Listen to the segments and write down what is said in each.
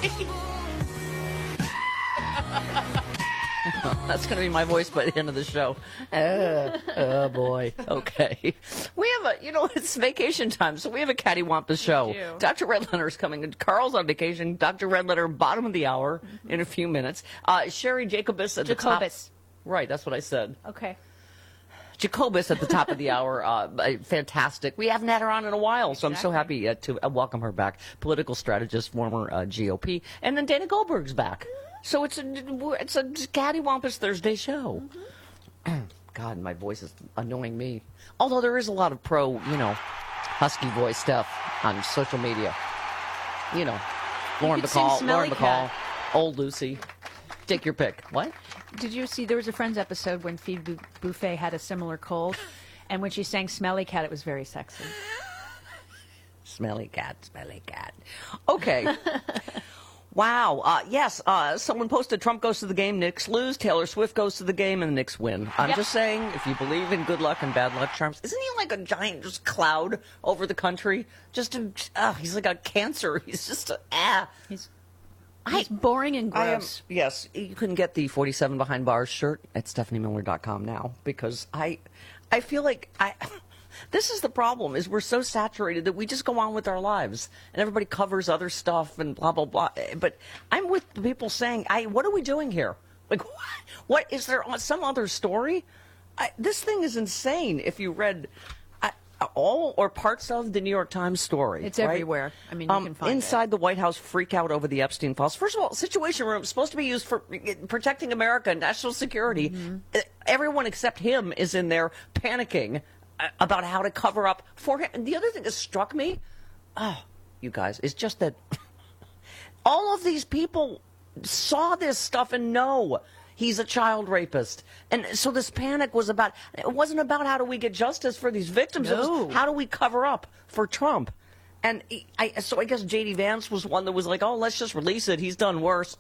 That's going to be my voice by the end of the show. Oh, boy. Okay. We have it's vacation time, so we have a cattywampus show. Dr. Redletter's coming. Carl's on vacation. Dr. Redletter, bottom of the hour in a few minutes. Sherry Jacobus at the top. Right, that's what I said. Okay. Jacobus at the top of the hour. Fantastic. We haven't had her on in a while, so I'm so happy to welcome her back. Political strategist, former GOP. And then Dana Goldberg's back. So it's a cattywampus Thursday show. God, my voice is annoying me. Although there is a lot of pro, husky voice stuff on social media. Lauren Bacall, Old Lucy. Take your pick. What? Did you see there was a Friends episode when Phoebe Buffay had a similar cold, and when she sang Smelly Cat, it was very sexy. Smelly cat, smelly cat. Okay. Wow. Yes. Someone posted Trump goes to the game, Knicks lose. Taylor Swift goes to the game, and the Knicks win. I'm just saying, if you believe in good luck and bad luck charms, isn't he like a giant just cloud over the country? He's like a cancer. He's just He's boring and gross. Yes. You can get the 47 Behind Bars shirt at StephanieMiller.com now, because I feel like this is the problem, is we're so saturated that we just go on with our lives, and everybody covers other stuff and blah, blah, blah. But I'm with the people saying, what are we doing here? Like, what is there some other story? This thing is insane. If you read all or parts of the New York Times story. It's everywhere. I mean, you can find inside the White House freak out over the Epstein files. First of all, Situation Room is supposed to be used for protecting America, national security. Mm-hmm. Everyone except him is in there panicking about how to cover up for him. And the other thing that struck me, you guys, is just that all of these people saw this stuff and know he's a child rapist. And so this panic it wasn't about how do we get justice for these victims. No. It was how do we cover up for Trump. And so I guess J.D. Vance was one that was like, let's just release it. He's done worse.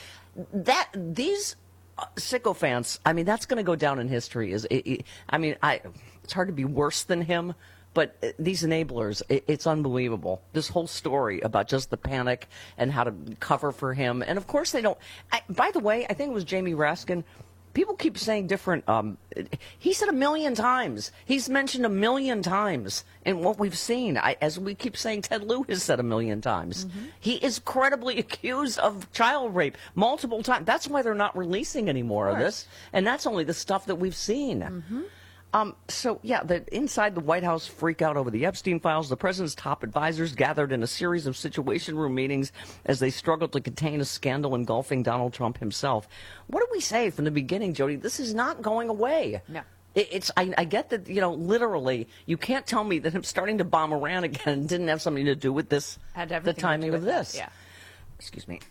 These sycophants, I mean, that's going to go down in history. It's hard to be worse than him. But these enablers, it's unbelievable. This whole story about just the panic and how to cover for him. And, of course, they don't. By the way, I think it was Jamie Raskin. People keep saying different. He said 1 million times. He's mentioned 1 million times in what we've seen. As we keep saying, Ted Lieu has said 1 million times. Mm-hmm. He is credibly accused of child rape multiple times. That's why they're not releasing any more of this. And that's only the stuff that we've seen. Mm-hmm. Inside the White House freak out over the Epstein files. The president's top advisors gathered in a series of Situation Room meetings as they struggled to contain a scandal engulfing Donald Trump himself. What did we say from the beginning, Jody? This is not going away. No. I get that, literally, you can't tell me that him starting to bomb Iran again didn't have something to do with this, the timing of this. Yeah. Excuse me.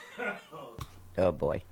Oh, boy.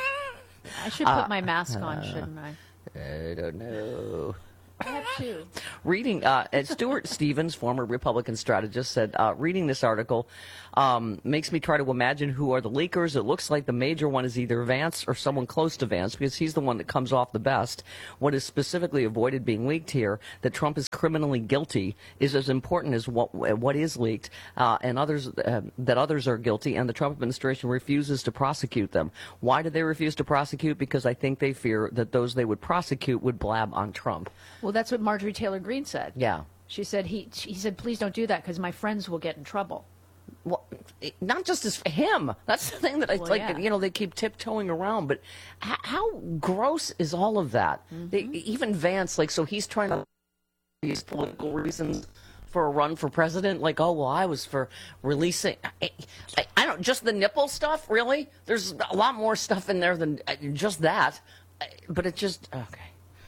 I should put my mask on, shouldn't I? I don't know. I have two. Reading, Stuart Stevens, former Republican strategist, said, reading this article makes me try to imagine who are the leakers. It looks like the major one is either Vance or someone close to Vance, because he's the one that comes off the best. What is specifically avoided being leaked here, that Trump is criminally guilty, is as important as what is leaked, and that others are guilty, and the Trump administration refuses to prosecute them. Why do they refuse to prosecute? Because I think they fear that those they would prosecute would blab on Trump. Well, that's what Marjorie Taylor Greene said. Yeah. She said, he said, please don't do that because my friends will get in trouble. Well, not just as him. That's the thing that they keep tiptoeing around. But how gross is all of that? Mm-hmm. Even Vance, so he's trying to use political reasons for a run for president. I was for releasing. I don't, just the nipple stuff, really? There's a lot more stuff in there than just that. But it just, okay.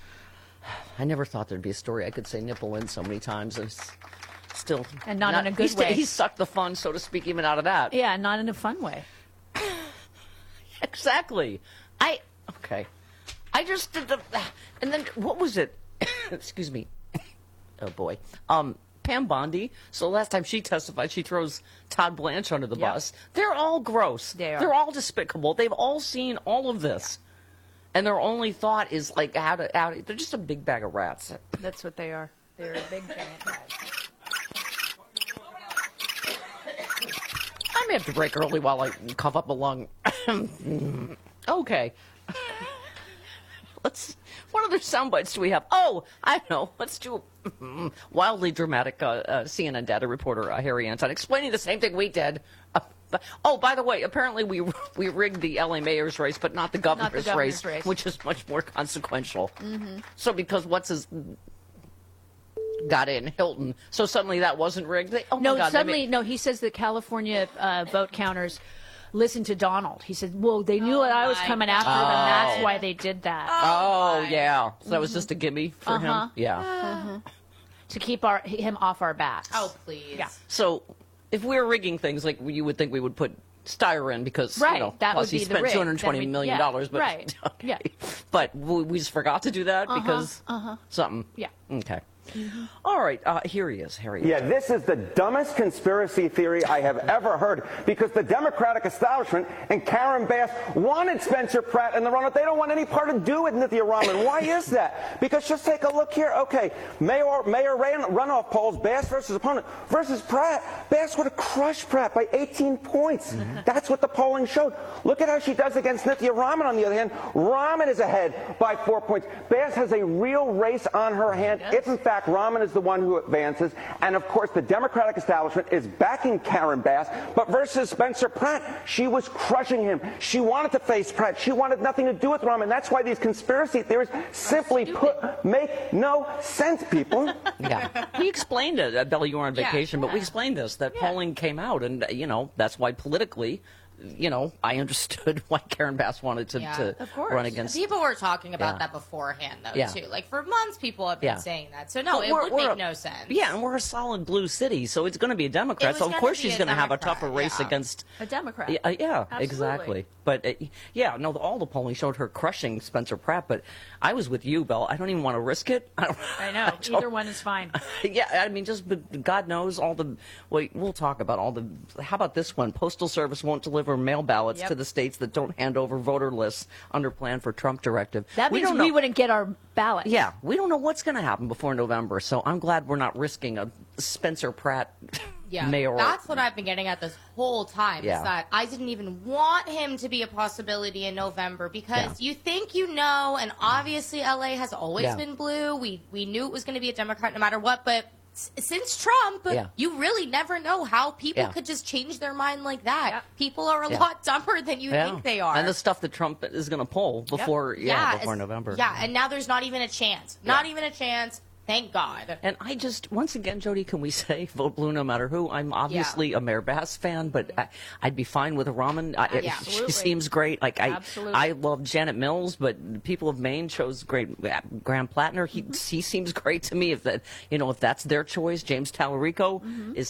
I never thought there'd be a story I could say nipple in so many times. And still. And not in a good way. He sucked the fun, so to speak, even out of that. Yeah, not in a fun way. Exactly. Okay. I just did and then, what was it? Excuse me. Oh, boy. Pam Bondi. So last time she testified, she throws Todd Blanche under the bus. They're all gross. They're all despicable. They've all seen all of this. Yeah. And their only thought is, how to they're just a big bag of rats. That's what they are. They're a big giant rats. may have to break early while I cough up a lung. Okay. What other sound bites do we have? Oh, I know. Let's do wildly dramatic CNN data reporter Harry Anton explaining the same thing we did. Oh, by the way, apparently we rigged the L.A. mayor's race, but not the governor's, race, which is much more consequential. Mm-hmm. So because got in Hilton, so suddenly that wasn't rigged. He says that California vote counters listen to Donald. He said, well, they knew I was coming after them. That's why they did that. Oh yeah. So that was just a gimme for him? Yeah. To keep him off our backs. Oh, please. Yeah. So if we're rigging things, like you would think we would put Steyer in because, that plus would he be spent $220 million. But, right. Okay. Yeah. But we just forgot to do that because something. Yeah. Okay. Mm-hmm. All right, here he is, Harry. Yeah, this is the dumbest conspiracy theory I have ever heard, because the Democratic establishment and Karen Bass wanted Spencer Pratt in the runoff. They don't want any part to do with Nithya Raman. Why is that? Because just take a look here. Okay, mayor runoff polls, Bass versus opponent versus Pratt. Bass would have crushed Pratt by 18 points. That's what the polling showed. Look at how she does against Nithya Raman, on the other hand. Raman is ahead by 4 points. Bass has a real race on her hand. If, in fact, Raman is the one who advances, and of course the Democratic establishment is backing Karen Bass, but versus Spencer Pratt, she was crushing him. She wanted to face Pratt. She wanted nothing to do with Raman. That's why these conspiracy theories simply make no sense, people. Yeah. We explained it. Bella, you were on vacation, but we explained this, that polling came out, and, that's why politically, I understood why Karen Bass wanted to run against. People were talking about that beforehand, though, too. Like, for months, people have been saying that. So, no, it would make no sense. Yeah, and we're a solid blue city, so it's going to be a Democrat. So, of course, she's going to have a tougher race against a Democrat. Yeah, exactly. But, all the polling showed her crushing Spencer Pratt, but I was with you, Belle. I don't even want to risk it. I know. Either one is fine. Yeah, I mean, but God knows we'll talk about how about this one? Postal Service won't deliver mail ballots to the states that don't hand over voter lists under plan for Trump directive. That means we wouldn't get our ballots. Yeah, we don't know what's going to happen before November, so I'm glad we're not risking a Spencer Pratt mayoral. That's what I've been getting at this whole time, is that I didn't even want him to be a possibility in November, because you think and obviously LA has always been blue. We knew it was going to be a Democrat no matter what, but since Trump, you really never know how people could just change their mind like that. Yeah. People are a lot dumber than you think they are. And the stuff that Trump is going to pull before November. Yeah, and now there's not even a chance. Not even a chance. Thank God. And I just, once again, Jody, can we say vote blue no matter who? I'm obviously a Mayor Bass fan, but I'd be fine with a Raman. She seems great. I love Janet Mills, but people of Maine chose great. Graham Plattner, he seems great to me. If that's their choice, James Tallarico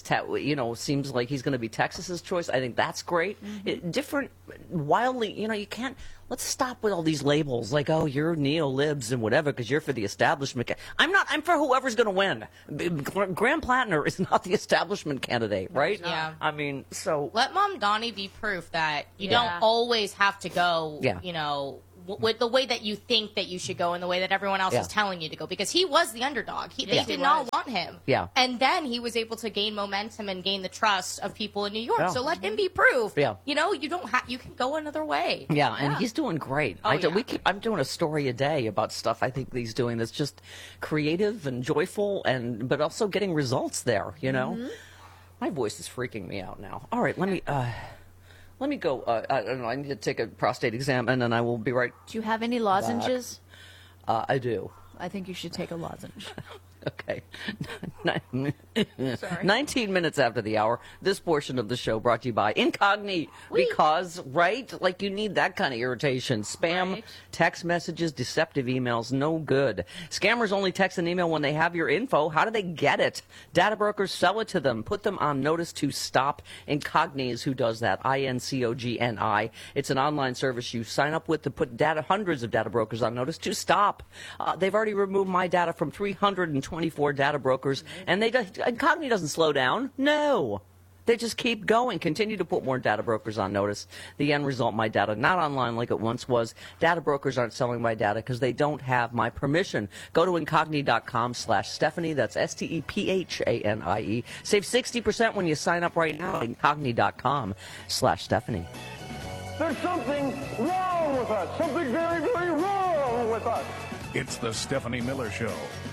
seems like he's going to be Texas's choice. I think that's great. Different, wildly, you can't. Let's stop with all these labels like, oh, you're neo-libs and whatever because you're for the establishment. I'm not. I'm for whoever's going to win. Graham Plattner is not the establishment candidate, right? Yeah. I mean, so. Let Mom Donnie be proof that you don't always have to go, with the way that you think that you should go and the way that everyone else is telling you to go, because he was the underdog. They did not want him. Yeah. And then he was able to gain momentum and gain the trust of people in New York. So let him be proof. Yeah. You don't you can go another way. Yeah, and he's doing great. I'm doing a story a day about stuff I think he's doing that's just creative and joyful, but also getting results there, My voice is freaking me out now. All right, let me go. I don't know. I need to take a prostate exam, and then I will be right. Do you have any lozenges? I do. I think you should take a lozenge. Okay. 19 minutes after the hour, this portion of the show brought to you by Incogni. Because, you need that kind of irritation. Spam, text messages, deceptive emails, no good. Scammers only text and email when they have your info. How do they get it? Data brokers sell it to them. Put them on notice to stop. Incogni is who does that. INCOGNI. It's an online service you sign up with to put hundreds of data brokers on notice to stop. They've already removed my data from 324 data brokers, and Incogni doesn't slow down. No. They just keep going. Continue to put more data brokers on notice. The end result, my data not online like it once was. Data brokers aren't selling my data because they don't have my permission. Go to Incogni.com/Stephanie. That's STEPHANIE. Save 60% when you sign up right now. Incogni.com/Stephanie. There's something wrong with us. Something very, very wrong with us. It's the Stephanie Miller Show.